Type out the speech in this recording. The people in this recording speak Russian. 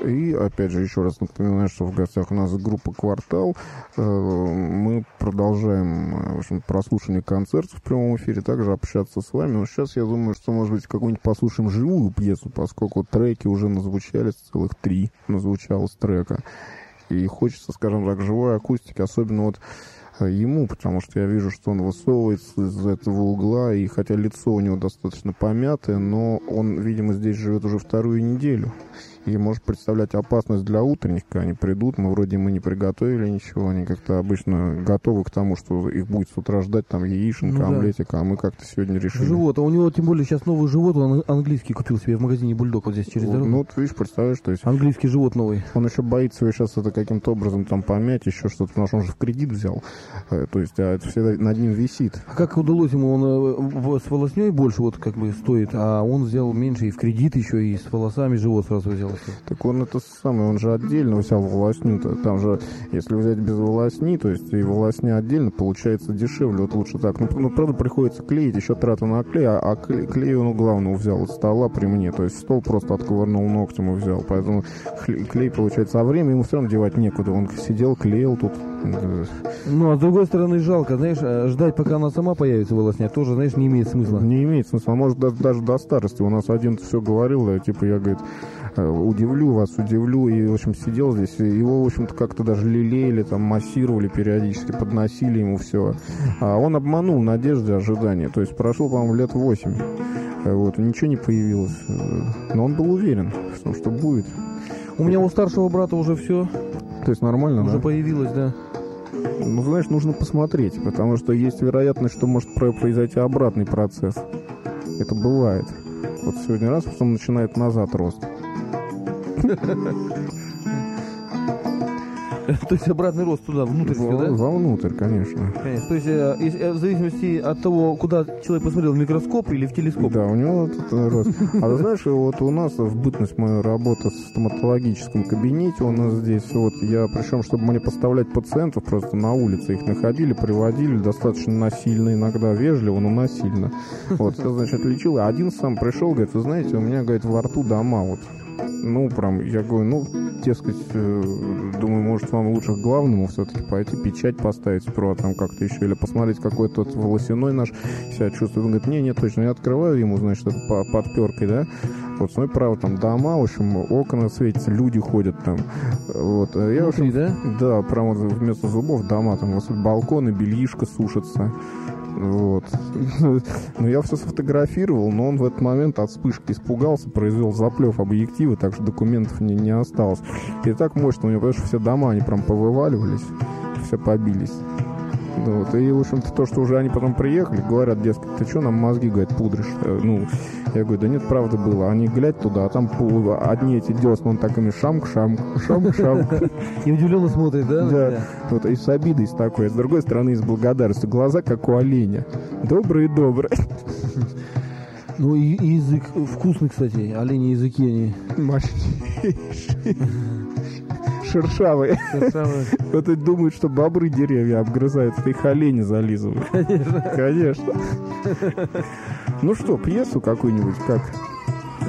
И, опять же, еще раз напоминаю, что в гостях у нас группа «Квартал». Мы продолжаем, в общем, прослушивание концертов в прямом эфире, также общаться с вами. Но сейчас я думаю, что, может быть, какую-нибудь послушаем живую пьесу, поскольку треки уже назвучались, целых 3 назвучалось трека. И хочется, скажем так, живой акустики, особенно вот ему, потому что я вижу, что он высовывается из этого угла, и хотя лицо у него достаточно помятое, но он, видимо, здесь живет уже 2-ю неделю. И может представлять опасность для утренних, когда они придут. Мы вроде не приготовили ничего, они как-то обычно готовы к тому, что их будет с утра ждать там яишенка, омлетика, а мы как-то сегодня решили. Живот, а у него тем более сейчас новый живот, он английский купил себе в магазине «Бульдог» вот здесь через дорогу. Ну, вот видишь, представляешь, то есть... Английский живот новый. Он еще боится его сейчас это каким-то образом там помять, еще что-то, потому что он же в кредит взял. То есть, а это всегда над ним висит. А как удалось ему, он с волосней больше вот как бы стоит, а он взял меньше и в кредит еще, и с волосами живот сразу взял. Так он это самый, он же отдельно взял волосню-то. Там же, если взять без волосни, то есть и волосня отдельно, получается дешевле. Вот лучше так. Ну правда, приходится клеить, еще трата на клей, а клей он у главного взял от стола при мне. То есть стол просто отковырнул ногтем и взял. Поэтому клей получается. А время ему все равно девать некуда. Он сидел, клеил тут. Ну, а с другой стороны, жалко, знаешь, ждать, пока она сама появится, волосня, тоже, знаешь, не имеет смысла. Не имеет смысла. А может, даже до старости. У нас один все говорил, я, говорит, удивлю вас, удивлю. И, в общем, сидел здесь. И его, в общем-то, как-то даже лелеяли, там, массировали периодически, подносили ему все. А он обманул надежды, ожидания. То есть прошло, по-моему, лет 8. Вот, ничего не появилось. Но он был уверен в том, что будет. У меня у старшего брата уже все. То есть нормально, уже да? Появилось, да. Ну, знаешь, нужно посмотреть, потому что есть вероятность, что может произойти обратный процесс. Это бывает. Вот сегодня раз, потом начинает назад рост. То есть обратный рост туда, внутрь, да? Вовнутрь, конечно. То есть в зависимости от того, куда человек посмотрел, в микроскоп или в телескоп. Да, у него этот рост. А ты знаешь, вот у нас в бытность моя работа в стоматологическом кабинете у нас здесь, вот я, причем, чтобы мне поставлять пациентов, просто на улице их находили, приводили, достаточно насильно, иногда вежливо, но насильно. Вот, это, значит, лечил. А один сам пришел, говорит, вы знаете, у меня, говорит, во рту дома вот. Ну, прям, я говорю, дескать, думаю, может, вам лучше к главному все-таки пойти, печать поставить сперва там как-то еще, или посмотреть, какой тот волосяной наш себя чувствует. Он говорит, не, точно, я открываю ему, значит, это подперкой, да, вот, смотри, право, там дома, в общем, окна светятся, люди ходят там, вот. Я, в общем, да? Да, прямо вместо зубов дома, там, балконы, бельишко сушатся. Вот. Но я все сфотографировал, но он в этот момент от вспышки испугался, произвел заплев объектива, так что документов не осталось. И так мощно у него, потому что все дома, они прям повываливались, все побились. Вот. И, в общем-то, то, что уже они потом приехали, говорят, дескать, ты что нам мозги, говорит, пудришь? Я говорю, да нет, правда было. Они глядь туда, а там одни эти десна, он так ими шамк. И удивленно смотрит, да? Да. Вот, и с обидой с такой, а с другой стороны, и с благодарностью. Глаза, как у оленя. Добрые. Ну, и язык вкусный, кстати. Олени языки, они... Шершавые. Вот и думают, что бобры деревья обгрызают, это их олени зализывают. Конечно. Ну что, пьесу какую-нибудь, как?